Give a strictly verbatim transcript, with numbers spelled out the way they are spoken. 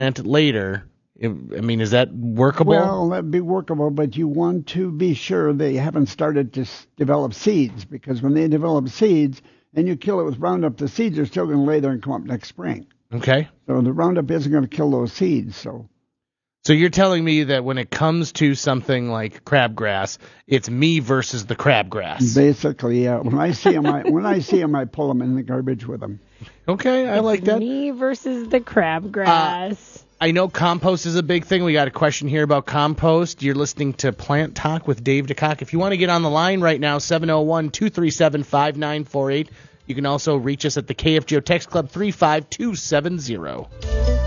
it later. I mean, is that workable? Well, that'd be workable, but you want to be sure they haven't started to s- develop seeds, because when they develop seeds and you kill it with Roundup, the seeds are still going to lay there and come up next spring. Okay. So the Roundup isn't going to kill those seeds. So, so you're telling me that when it comes to something like crabgrass, it's me versus the crabgrass. Basically, yeah. When I see them, I, when I see them, I pull them in the garbage with them. Okay, I like that. Me versus the crabgrass. Uh, I know compost is a big thing. We got a question here about compost. You're listening to Plant Talk with Dave DeCock. If you want to get on the line right now, seven oh one, two three seven, five nine four eight. You can also reach us at the K F G O Text Club three five two seven zero.